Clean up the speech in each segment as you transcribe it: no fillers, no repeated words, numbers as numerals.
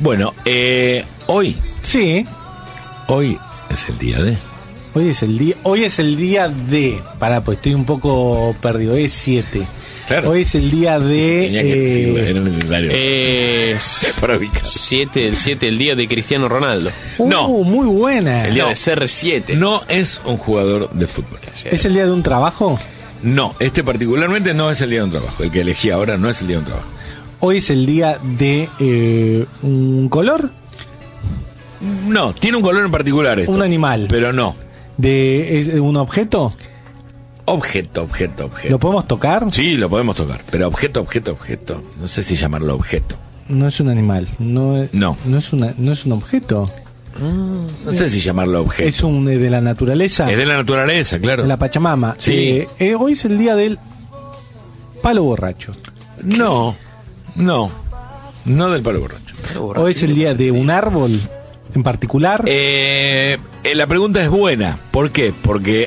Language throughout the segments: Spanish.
Bueno, hoy. Sí. Hoy es el día de. Hoy es el día de. Pará, pues estoy un poco perdido. Hoy es 7. Claro. Hoy es el día de. Tenía que decirlo, era necesario. Es Para ubicar. 7, el día de Cristiano Ronaldo. No. Muy buena. El día de CR7. No es un jugador de fútbol. ¿Es el día de un trabajo? No, este particularmente no es el día de un trabajo. El que elegí ahora no es el día de un trabajo. Hoy es el día de un color. No, tiene un color en particular esto. Un animal. Pero no. ¿Es un objeto? Objeto. ¿Lo podemos tocar? Sí, lo podemos tocar. Pero objeto. No sé si llamarlo objeto. No es un animal. No es un objeto. No sé si llamarlo objeto. Es de la naturaleza. Es de la naturaleza, claro. De la Pachamama. Sí. Hoy es el día del palo borracho. No del palo borracho. Hoy es el día de un árbol en particular. La pregunta es buena. ¿Por qué? Porque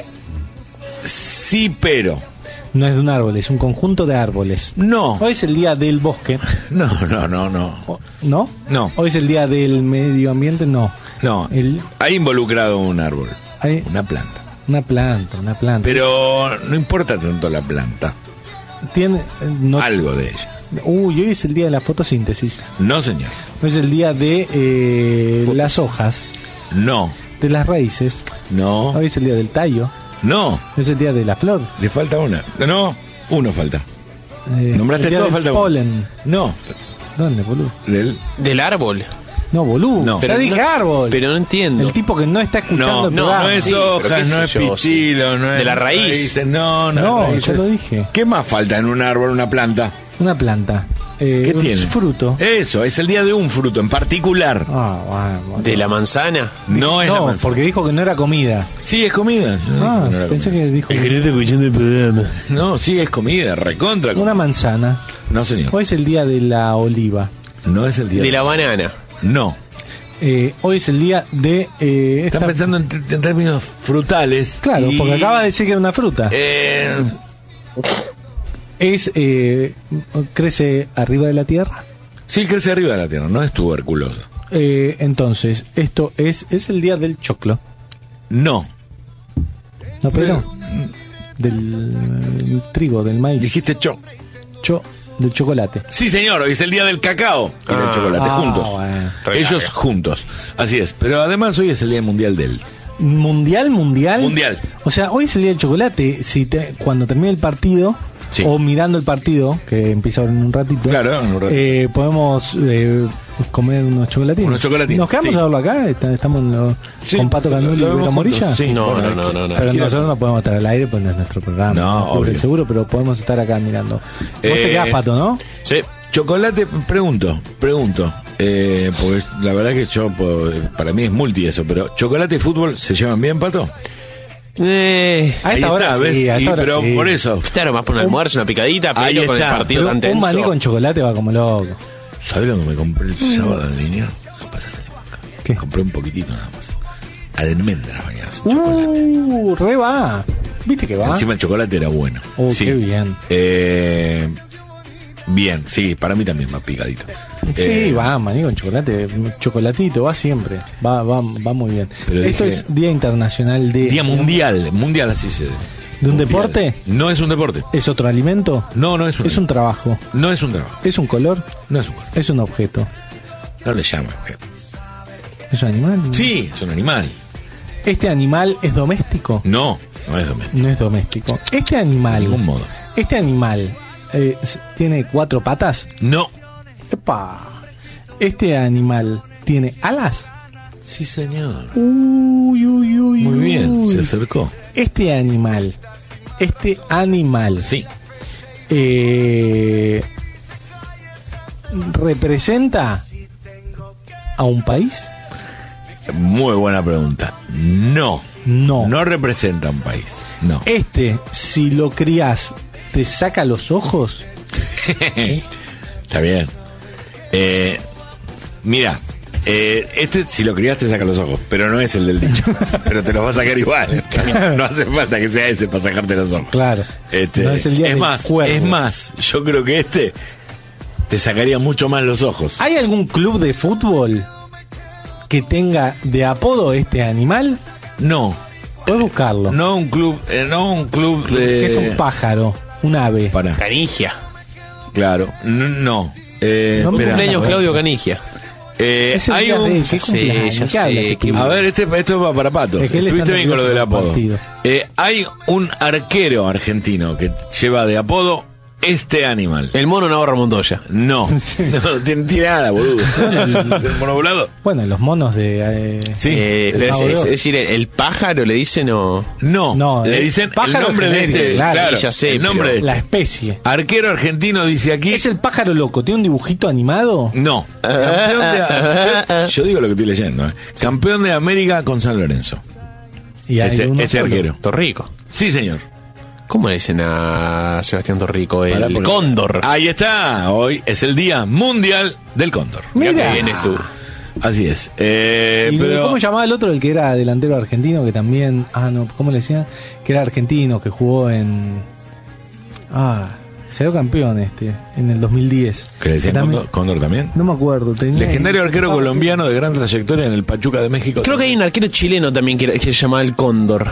sí, pero No es de un árbol, es un conjunto de árboles. no. Hoy es el día del bosque. No. ¿No? No. Hoy es el día del medio ambiente. No. No. Hay involucrado un árbol. Hay Una planta. una planta. Pero no importa tanto la planta. Tiene Algo de ella. Hoy es el día de la fotosíntesis. No, señor. Hoy es el día de las hojas, No. de las raíces. No. Hoy es el día del tallo. No. Hoy es el día de la flor. Le falta una. No. Uno falta. Nombraste el día todo, del falta uno. polen. No. ¿Dónde, boludo? Del árbol. No, boludo. No. Ya dije árbol. Pero no entiendo. El tipo que no está escuchando el programa. No es Sí, pero hojas, qué no sé es yo, pichilo, no es... De la raíz. raíces, no, No, raíces. yo lo dije. ¿Qué más falta en un árbol, una planta? Una planta. ¿Qué un tiene? fruto. Eso, es el día de un fruto en particular. Bueno. De la manzana. No es la No, manzana. porque dijo que no era comida. Sí, es comida. No, no era Pensé comida. que dijo no está escuchando el programa. No, sí, es comida, recontra. una manzana. No, señor. Hoy es el día de la oliva. No es el día De la banana. No. Hoy es el día de... Están pensando en términos frutales. Claro, y- porque acaba de decir que era una fruta. Crece arriba de la tierra. Sí, crece arriba de la tierra, no es tuberculosa. Entonces, esto es el día del choclo. No. ¿No, pero? Del trigo, del maíz. Dijiste Del chocolate. Sí, señor, hoy es el día del cacao y del chocolate, juntos. Bueno. Ellos juntos. Así es. Pero además hoy es el día mundial del... Mundial. Mundial. O sea, hoy es el día del chocolate. Cuando termine el partido, Sí. o mirando el partido, que empieza ahora en un ratito, Claro, en un ratito. podemos comer unos chocolatinos. Unos chocolatinos, ¿Nos quedamos sí. a verlo acá? ¿Estamos Sí, con Pato Canoli y lo vemos Vera Morilla? juntos, sí. No. Pero nosotros no podemos estar al aire, pues no es nuestro programa. No, cubre el obvio. seguro, pero podemos estar acá mirando. Vos te quedás, Pato, ¿no? Sí. Chocolate, pregunto. Porque la verdad que para mí es multi eso, pero chocolate y fútbol se llevan bien, Pato. A esta Ahí hora está, sí, ¿ves? a esta hora Pero sí. por eso, Claro, más por un almuerzo, una picadita, Ahí pero con el está. partido Pero tan un tenso. maní con chocolate va como loco. ¿sabés lo que me compré el sábado en línea? Pásasele acá. ¿Qué? Compré un poquitito nada más. Almendras bañadas en chocolate. Re va. ¿Viste que va? Encima el chocolate era bueno. Sí. Qué bien. Bien, sí, para mí también va picadito. Sí, va, maní con chocolate, chocolatito, va siempre, va muy bien. Pero Esto dije- es Día Internacional de... Día mundial así se... ¿De un mundial. deporte? No es un deporte. ¿Es otro alimento? No es un Es un trabajo, No es un trabajo. es un color, No es un cuerpo. es un objeto, No le llama objeto. es un animal. Sí, es un animal. ¿Este animal es doméstico? No es doméstico. No es doméstico. Este De animal, ningún modo. ¿tiene 4 patas? No. ¡Epa! ¿Este animal tiene alas? Sí, señor. Uy. Muy bien, se acercó. Este animal, Sí. ¿representa a un país? Muy buena pregunta. No. No. No representa un país. No. Si lo crías, ¿te saca los ojos? Está bien. Mira, si lo criaste saca los ojos, pero no es el del dicho. Pero te los va a sacar igual. No hace falta que sea ese para sacarte los ojos. Claro. No es el día del cuervo. Es más, yo creo que te te sacaría mucho más los ojos. ¿Hay algún club de fútbol que tenga de apodo este animal? No, Puedes buscarlo. no un club de... Que es un pájaro, un ave. Pará, Canigia. claro, no. No me Espera. Cumpleaños bueno. Claudio Canigia. Es el hay día de un... ¿qué ya sé, cumpleaños? ya ¿Qué habla sé, este qué- pibe? A ver, esto va para Pato. Es que él está Estuviste bien con lo del nervioso apodo. con el partido. Hay un arquero argentino que lleva de apodo este animal. El mono Navarro Montoya. No, no tiene nada, boludo. ¿El monovolado? Bueno, los monos de... Sí. Pero Mago de es Oz. decir, el pájaro le dicen o... No, No, le dicen el pájaro nombre de genérico, este. claro. Sí, ya sé, el nombre pero- de la este. especie. Arquero argentino dice aquí. ¿Es el pájaro loco? ¿Tiene un dibujito animado? No. Yo digo lo que estoy leyendo. Campeón de América con San Lorenzo. Y hay uno Este solo. arquero. Torrico. Sí, señor. ¿Cómo le dicen a Sebastián Torrico? Pará, El porque- cóndor. Ahí está. Hoy es el Día Mundial del Cóndor. Mira. que vienes tú. Así es. ¿Y Pero cómo llamaba el otro, el que era delantero argentino, que también... Ah, no, ¿cómo le decían? Que era argentino, que jugó en... salió campeón en el 2010. ¿qué le decían Que también- Cóndor también? No me acuerdo. Legendario arquero colombiano de gran trayectoria en el Pachuca de México. Creo que hay un arquero chileno también que se llama el cóndor.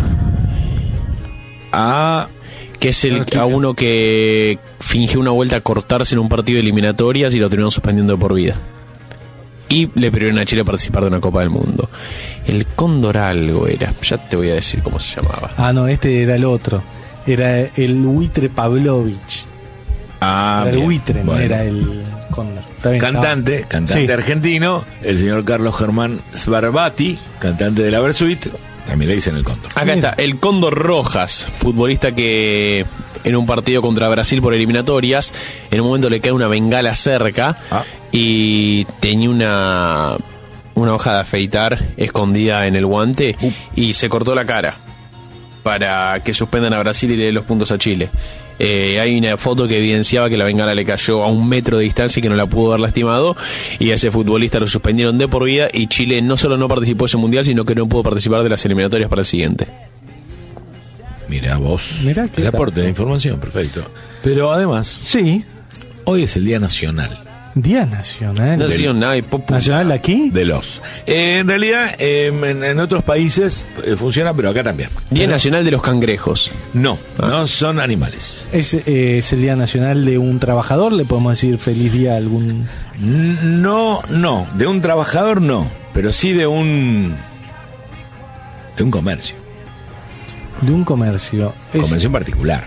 Ah, Que es el No, a uno que fingió una vuelta a cortarse en un partido de eliminatorias y lo terminó suspendiendo de por vida. Y le prohibieron a Chile participar de una Copa del Mundo. El cóndor algo era. Ya te voy a decir cómo se llamaba. No, este era el otro. Era el buitre Pavlovich. Era el bien. buitre, no Bueno. era el cóndor. Está bien, Cantante Sí. argentino, el señor Carlos Germán Sbarbati, cantante de la Versuit, también le dicen el Cóndor. Acá está, el Cóndor Rojas, futbolista que en un partido contra Brasil por eliminatorias, en un momento le cae una bengala cerca Ah. y tenía una hoja de afeitar escondida en el guante y se cortó la cara para que suspendan a Brasil y le den los puntos a Chile. Hay una foto que evidenciaba que la bengala le cayó a 1 metro de distancia y que no la pudo haber lastimado, y a ese futbolista lo suspendieron de por vida, y Chile no solo no participó de ese mundial, sino que no pudo participar de las eliminatorias para el siguiente. Mira vos, Mirá qué el aporte tal. de información, perfecto. Pero además, Sí, hoy es el Día Nacional Día Nacional. Nacional y popular. ¿Nacional aquí? de los. En realidad, en otros países funciona, pero acá también. Día Nacional de los Cangrejos. No, no son animales. ¿Es el Día Nacional de un trabajador? ¿Le podemos decir feliz día a algún...? No, de un trabajador no, pero sí de un comercio, De un comercio. comercio en particular.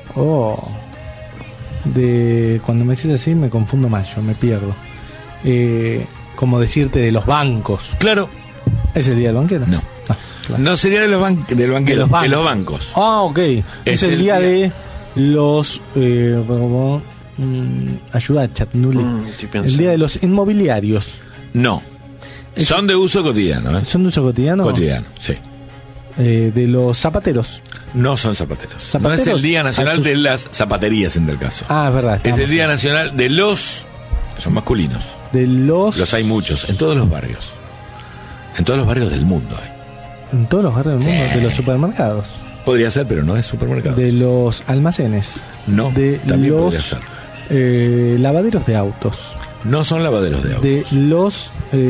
Cuando me decís así me confundo más, yo me pierdo. Como decirte de los bancos. Claro, ¿Es el día del banquero? no. Claro. No sería del banquero, de los bancos. Ok. Es el día de los... ayuda, Chatnuli. estoy pensando. El día de los inmobiliarios. No. Son de uso cotidiano, ¿eh? ¿Son de uso cotidiano? Cotidiano, sí. De los zapateros. No son zapateros. No ¿Zapateros? es el Día Nacional Ah, sus- de las zapaterías, en tal caso. Ah, es verdad. Es el estamos Día Nacional de los... Son masculinos. de los... Los hay muchos, en todos los barrios. En todos los barrios del mundo hay. En todos los barrios del mundo. Sí. De los supermercados. Podría ser, pero no es supermercado. De los almacenes. No, de también los podría ser. Lavaderos de autos. No son lavaderos de agua. De los...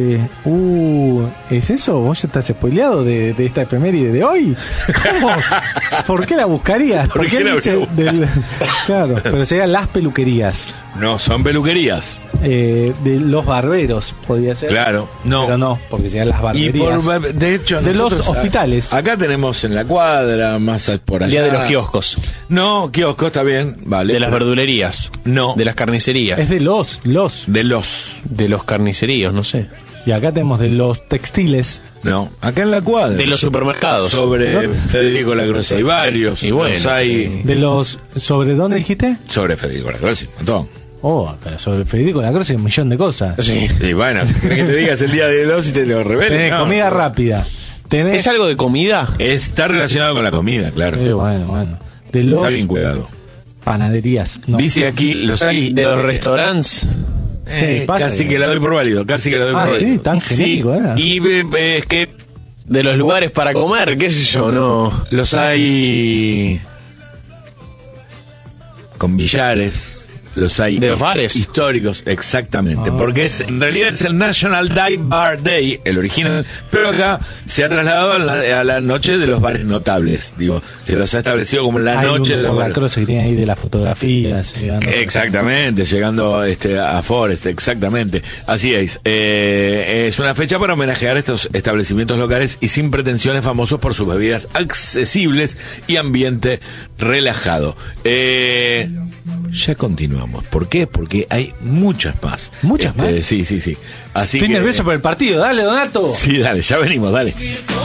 ¿es eso? ¿Vos ya estás spoileado de esta efeméride de hoy? ¿Cómo? ¿Por qué la buscarías? ¿Por qué la dice voy a del- Claro, pero serían las peluquerías. No son peluquerías. De los barberos, podría ser. Claro, no. Pero no, porque serían las Y barberías. de hecho, De los nosotros, hospitales. Acá tenemos en la cuadra, más por allá. Día de los kioscos. No, kioscos está bien, vale. De las pero- verdulerías. No. De las carnicerías. Es de los. De los. De los carniceríos, no sé. Y acá tenemos de los textiles. No, acá en la cuadra. De los supermercados. Sobre Federico Lacroze hay varios. Y bueno, los hay De los... ¿Sobre dónde dijiste? sobre Federico Lacroze, un montón. Pero sobre Federico Lacroze hay un millón de cosas. Sí. Y bueno, ¿querés que te digas el día de los y te lo revele? Tenés No. comida rápida. Tenés... ¿Es algo de comida? Está relacionado con la comida, claro. Bueno. De los Está bien cuidado. panaderías. No. Dice aquí, los hay. De los restaurantes. Sí, pasa casi que- que la doy por válido, casi que la doy por válido. sí, tan genético, ¿eh? Y es que De los lugares para comer, qué sé yo, no. los hay con billares, Los hay de los bares históricos, exactamente, porque en realidad es el National Dive Bar Day, el original, pero acá se ha trasladado a la noche de los bares notables, digo, se los ha establecido como la noche de los bares. La croce que tiene ahí de las fotografías. Exactamente, llegando a Forest, exactamente, así es. Es una fecha para homenajear estos establecimientos locales y sin pretensiones, famosos por sus bebidas accesibles y ambiente relajado. Ya continuamos. ¿Por qué? Porque hay muchas más. ¿Muchas más? Sí. Así Estoy que, nervioso por el partido. Dale, Donato. Sí, dale, ya venimos, dale.